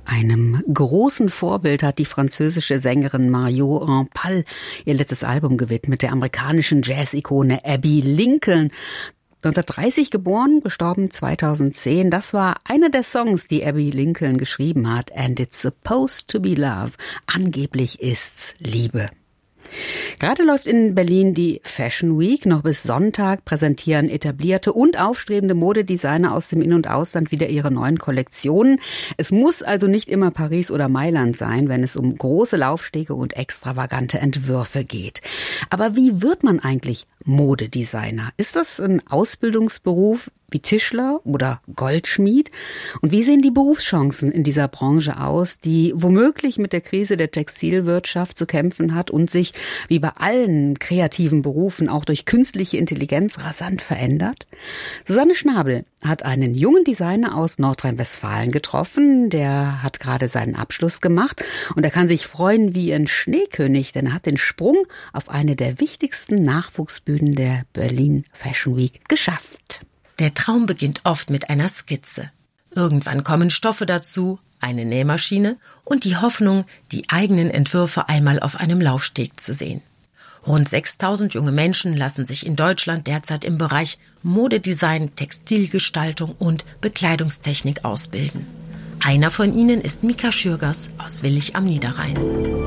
Einem großen Vorbild hat die französische Sängerin Marion Rampal ihr letztes Album gewidmet, der amerikanischen Jazz-Ikone Abbey Lincoln. 1930 geboren, gestorben 2010. Das war einer der Songs, die Abbey Lincoln geschrieben hat. And it's supposed to be love. Angeblich ist's Liebe. Gerade läuft in Berlin die Fashion Week. Noch bis Sonntag präsentieren etablierte und aufstrebende Modedesigner aus dem In- und Ausland wieder ihre neuen Kollektionen. Es muss also nicht immer Paris oder Mailand sein, wenn es um große Laufstege und extravagante Entwürfe geht. Aber wie wird man eigentlich Modedesigner? Ist das ein Ausbildungsberuf wie Tischler oder Goldschmied? Und wie sehen die Berufschancen in dieser Branche aus, die womöglich mit der Krise der Textilwirtschaft zu kämpfen hat und sich, wie bei allen kreativen Berufen, auch durch künstliche Intelligenz rasant verändert? Susanne Schnabel hat einen jungen Designer aus Nordrhein-Westfalen getroffen. Der hat gerade seinen Abschluss gemacht und er kann sich freuen wie ein Schneekönig, denn er hat den Sprung auf eine der wichtigsten Nachwuchsbühnen der Berlin Fashion Week geschafft. Der Traum beginnt oft mit einer Skizze. Irgendwann kommen Stoffe dazu, eine Nähmaschine und die Hoffnung, die eigenen Entwürfe einmal auf einem Laufsteg zu sehen. Rund 6.000 junge Menschen lassen sich in Deutschland derzeit im Bereich Modedesign, Textilgestaltung und Bekleidungstechnik ausbilden. Einer von ihnen ist Mika Schürgers aus Willich am Niederrhein.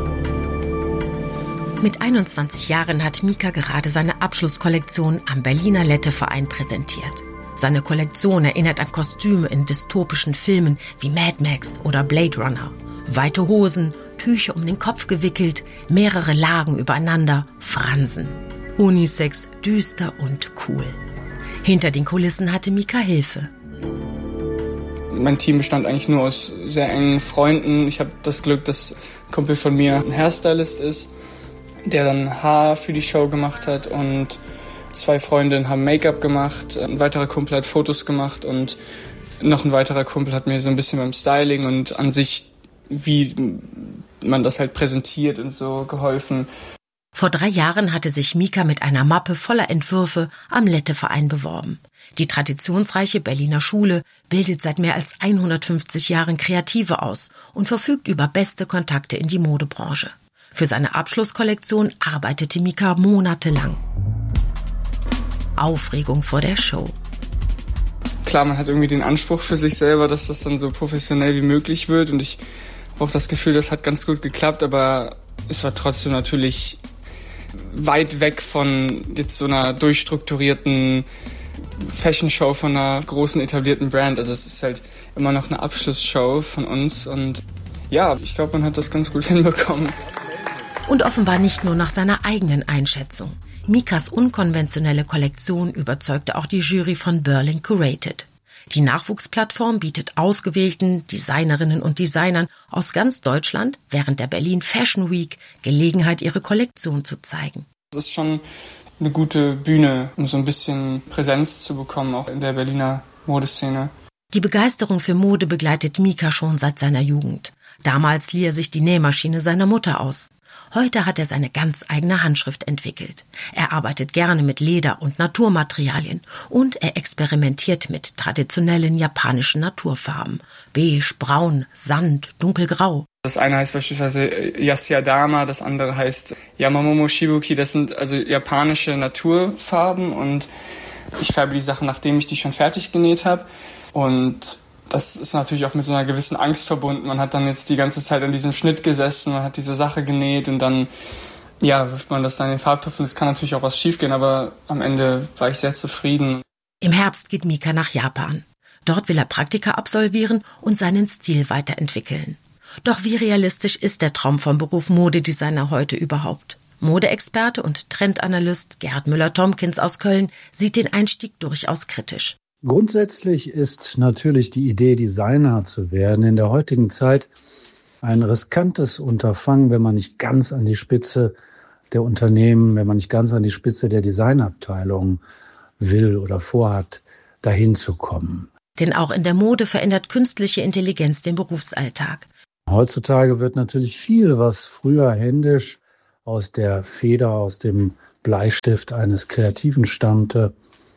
Mit 21 Jahren hat Mika gerade seine Abschlusskollektion am Berliner Letteverein präsentiert. Seine Kollektion erinnert an Kostüme in dystopischen Filmen wie Mad Max oder Blade Runner. Weite Hosen, Tücher um den Kopf gewickelt, mehrere Lagen übereinander, Fransen. Unisex, düster und cool. Hinter den Kulissen hatte Mika Hilfe. Mein Team bestand eigentlich nur aus sehr engen Freunden. Ich habe das Glück, dass ein Kumpel von mir ein Hairstylist ist, der dann Haar für die Show gemacht hat, und 2 Freundinnen haben Make-up gemacht, ein weiterer Kumpel hat Fotos gemacht und noch ein weiterer Kumpel hat mir so ein bisschen beim Styling und an sich, wie man das halt präsentiert und so, geholfen. Vor 3 Jahren hatte sich Mika mit einer Mappe voller Entwürfe am Letteverein beworben. Die traditionsreiche Berliner Schule bildet seit mehr als 150 Jahren Kreative aus und verfügt über beste Kontakte in die Modebranche. Für seine Abschlusskollektion arbeitete Mika monatelang. Aufregung vor der Show. Klar, man hat irgendwie den Anspruch für sich selber, dass das dann so professionell wie möglich wird, und ich habe auch das Gefühl, das hat ganz gut geklappt, aber es war trotzdem natürlich weit weg von jetzt so einer durchstrukturierten Fashion-Show von einer großen etablierten Brand. Also es ist halt immer noch eine Abschlussshow von uns, und ja, ich glaube, man hat das ganz gut hinbekommen. Und offenbar nicht nur nach seiner eigenen Einschätzung. Mikas unkonventionelle Kollektion überzeugte auch die Jury von Berlin Curated. Die Nachwuchsplattform bietet ausgewählten Designerinnen und Designern aus ganz Deutschland während der Berlin Fashion Week Gelegenheit, ihre Kollektion zu zeigen. Es ist schon eine gute Bühne, um so ein bisschen Präsenz zu bekommen, auch in der Berliner Modeszene. Die Begeisterung für Mode begleitet Mika schon seit seiner Jugend. Damals lieh er sich die Nähmaschine seiner Mutter aus. Heute hat er seine ganz eigene Handschrift entwickelt. Er arbeitet gerne mit Leder und Naturmaterialien und er experimentiert mit traditionellen japanischen Naturfarben. Beige, braun, Sand, dunkelgrau. Das eine heißt beispielsweise Yasiadama, das andere heißt Yamamomo Shibuki. Das sind also japanische Naturfarben, und ich färbe die Sachen, nachdem ich die schon fertig genäht habe. Und das ist natürlich auch mit so einer gewissen Angst verbunden. Man hat dann jetzt die ganze Zeit an diesem Schnitt gesessen, man hat diese Sache genäht und dann wirft man das dann in den Farbtopf, und es kann natürlich auch was schiefgehen, aber am Ende war ich sehr zufrieden. Im Herbst geht Mika nach Japan. Dort will er Praktika absolvieren und seinen Stil weiterentwickeln. Doch wie realistisch ist der Traum vom Beruf Modedesigner heute überhaupt? Modeexperte und Trendanalyst Gerd Müller-Tomkins aus Köln sieht den Einstieg durchaus kritisch. Grundsätzlich ist natürlich die Idee, Designer zu werden, in der heutigen Zeit ein riskantes Unterfangen, wenn man nicht ganz an die Spitze der Unternehmen, wenn man nicht ganz an die Spitze der Designabteilung will oder vorhat, dahin zu kommen. Denn auch in der Mode verändert künstliche Intelligenz den Berufsalltag. Heutzutage wird natürlich viel, was früher händisch aus der Feder, aus dem Bleistift eines Kreativen stammte,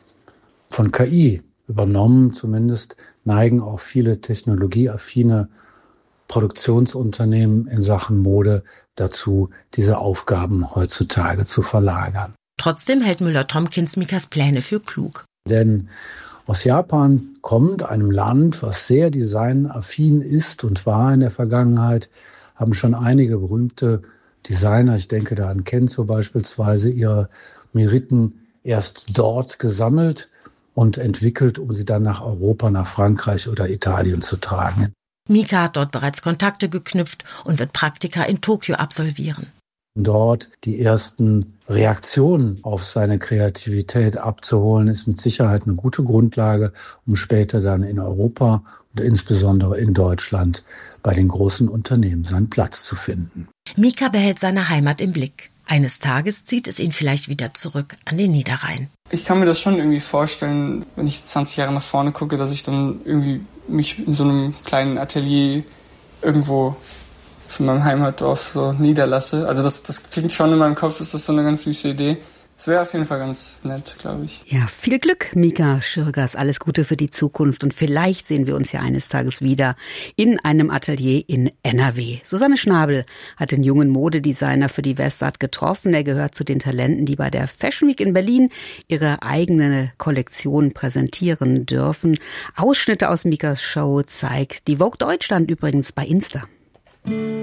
von KI übernommen. Zumindest neigen auch viele technologieaffine Produktionsunternehmen in Sachen Mode dazu, diese Aufgaben heutzutage zu verlagern. Trotzdem hält Müller-Tomkins Mikas Pläne für klug. Denn aus Japan kommt, einem Land, was sehr designaffin ist und war in der Vergangenheit, haben schon einige berühmte Designer, ich denke da an Kenzo beispielsweise, ihre Meriten erst dort gesammelt und entwickelt, um sie dann nach Europa, nach Frankreich oder Italien zu tragen. Mika hat dort bereits Kontakte geknüpft und wird Praktika in Tokio absolvieren. Dort die ersten Reaktionen auf seine Kreativität abzuholen, ist mit Sicherheit eine gute Grundlage, um später dann in Europa und insbesondere in Deutschland bei den großen Unternehmen seinen Platz zu finden. Mika behält seine Heimat im Blick. Eines Tages zieht es ihn vielleicht wieder zurück an den Niederrhein. Ich kann mir das schon irgendwie vorstellen, wenn ich 20 Jahre nach vorne gucke, dass ich dann irgendwie mich in so einem kleinen Atelier irgendwo von meinem Heimatdorf so niederlasse. Also das klingt schon in meinem Kopf, ist das so eine ganz süße Idee. Das wäre auf jeden Fall ganz nett, glaube ich. Ja, viel Glück, Mika Schirgers. Alles Gute für die Zukunft. Und vielleicht sehen wir uns ja eines Tages wieder in einem Atelier in NRW. Susanne Schnabel hat den jungen Modedesigner für die Westart getroffen. Er gehört zu den Talenten, die bei der Fashion Week in Berlin ihre eigene Kollektion präsentieren dürfen. Ausschnitte aus Mikas Show zeigt die Vogue Deutschland übrigens bei Insta.